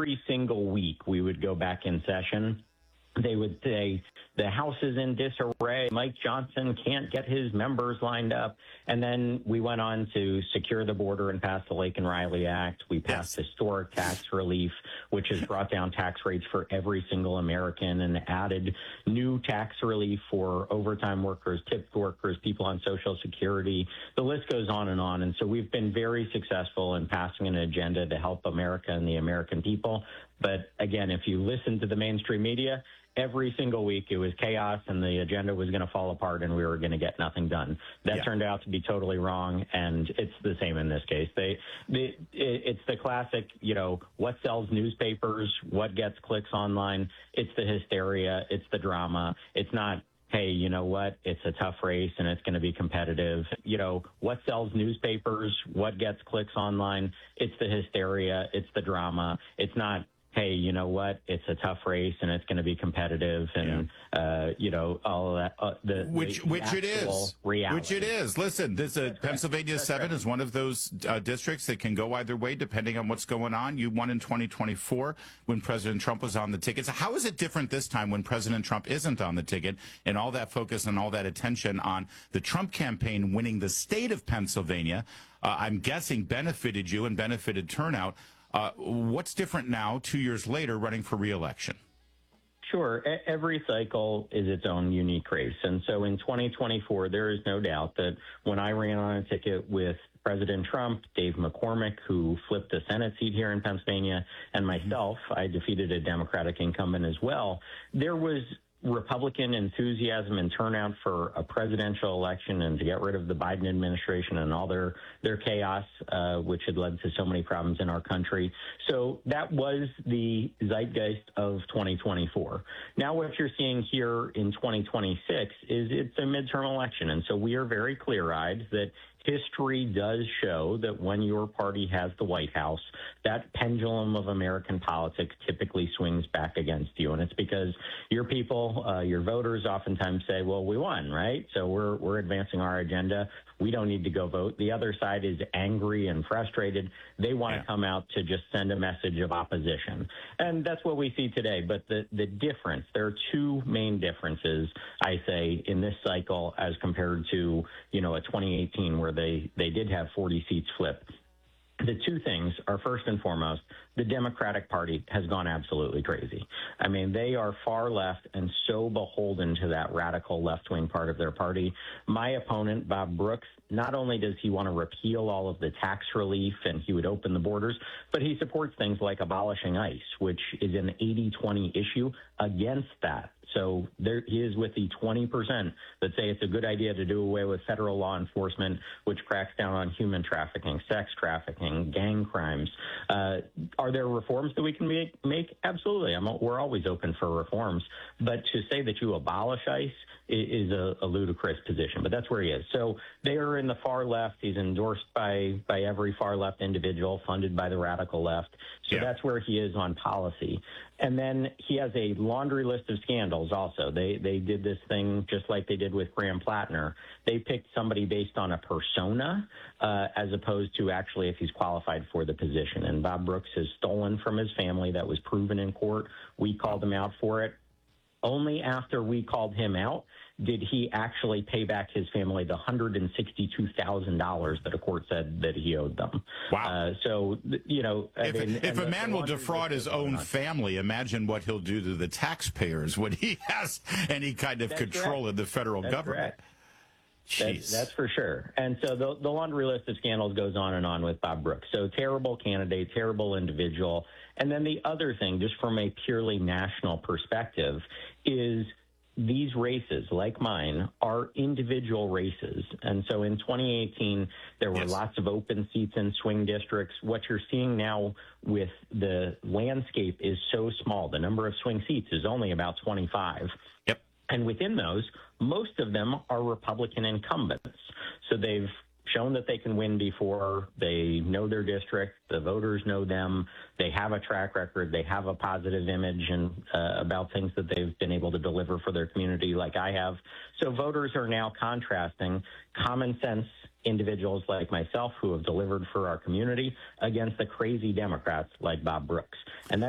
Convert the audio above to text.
every single week we would go back in session. They would say, the House is in disarray. Mike Johnson can't get his members lined up. And then we went on to secure the border and pass the Laken Riley Act. We passed historic tax relief, which has brought down tax rates for every single American and added new tax relief for overtime workers, tipped workers, people on Social Security. The list goes on. And so we've been very successful in passing an agenda to help America and the American people. But again, if you listen to the mainstream media, every single week it was chaos and the agenda was going to fall apart and we were going to get nothing done. That turned out to be totally wrong, and it's the same in this case. It's the classic, what sells newspapers, what gets clicks online. It's the hysteria. It's the drama. It's not, hey, you know what? It's a tough race and it's going to be competitive. What sells newspapers, what gets clicks online. It's the hysteria. It's the drama. It's not, hey, you know what? It's a tough race and it's going to be competitive, and all of that. Which it is. Reality. Which it is. Listen, Pennsylvania 7 is one of those districts that can go either way depending on what's going on. You won in 2024 when President Trump was on the ticket. So how is it different this time when President Trump isn't on the ticket and all that focus and all that attention on the Trump campaign winning the state of Pennsylvania? I'm guessing benefited you and benefited turnout. What's different now, 2 years later, running for re-election? Sure. Every cycle is its own unique race. And so in 2024, there is no doubt that when I ran on a ticket with President Trump, Dave McCormick, who flipped the Senate seat here in Pennsylvania, and myself, I defeated a Democratic incumbent as well, there was Republican enthusiasm and turnout for a presidential election and to get rid of the Biden administration and all their chaos, which had led to so many problems in our country. So that was the zeitgeist of 2024. Now what you're seeing here in 2026 is it's a midterm election. And so we are very clear-eyed that history does show that when your party has the White House, that pendulum of American politics typically swings back against you. And it's because your people, your voters oftentimes say, well, we won, right? So we're advancing our agenda. We don't need to go vote. The other side is angry and frustrated. They want to come out to just send a message of opposition. And that's what we see today. But the difference, there are two main differences, I say, in this cycle as compared to, a 2018 where they did have 40 seats flipped. The two things are, first and foremost, the Democratic Party has gone absolutely crazy. I mean, they are far left and so beholden to that radical left-wing part of their party. My opponent, Bob Brooks, not only does he want to repeal all of the tax relief and he would open the borders, but he supports things like abolishing ICE, which is an 80-20 issue against that. So there he is with the 20% that say it's a good idea to do away with federal law enforcement, which cracks down on human trafficking, sex trafficking, gang crimes. Are there reforms that we can make? Absolutely. We're always open for reforms. But to say that you abolish ICE is a ludicrous position. But that's where he is. So they are in the far left. He's endorsed by every far left individual, funded by the radical left. So that's where he is on policy. And then he has a laundry list of scandals also. They did this thing just like they did with Graham Plattner. They picked somebody based on a persona as opposed to actually if he's qualified for the position. And Bob Brooks has stolen from his family. That was proven in court. We called him out for it. Only after we called him out did he actually pay back his family the $162,000 that a court said that he owed them. Wow. If a man will defraud his own family, imagine what he'll do to the taxpayers when he has any kind of control of the federal government. That's for sure. And so the laundry list of scandals goes on and on with Bob Brooks. So terrible candidate, terrible individual. And then the other thing, just from a purely national perspective, is these races, like mine, are individual races. And so in 2018, there were lots of open seats in swing districts. What you're seeing now with the landscape is so small. The number of swing seats is only about 25. Yep. And within those, most of them are Republican incumbents. So they've shown that they can win before. They know their district. The voters know them. They have a track record. They have a positive image and about things that they've been able to deliver for their community like I have. So voters are now contrasting common sense individuals like myself who have delivered for our community against the crazy Democrats like Bob Brooks. And